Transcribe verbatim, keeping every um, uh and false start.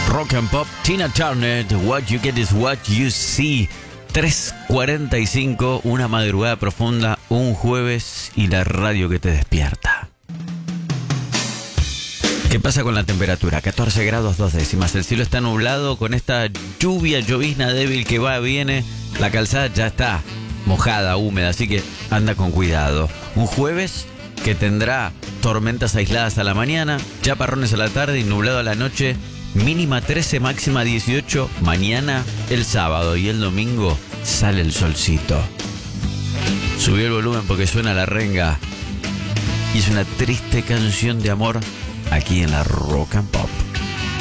Rock and Pop, Tina Turner, What You Get Is What You See. tres cuarenta y cinco, una madrugada profunda, un jueves y la radio que te despierta. ¿Qué pasa con la temperatura? catorce grados dos décimas. El cielo está nublado con esta lluvia, llovizna débil que va, viene. La calzada ya está mojada, húmeda, así que anda con cuidado. Un jueves que tendrá tormentas aisladas a la mañana, chaparrones a la tarde y nublado a la noche. Mínima trece, máxima dieciocho. Mañana, el sábado y el domingo sale el solcito. Subió el volumen porque suena la renga. Y es una triste canción de amor aquí en la Rock and Pop.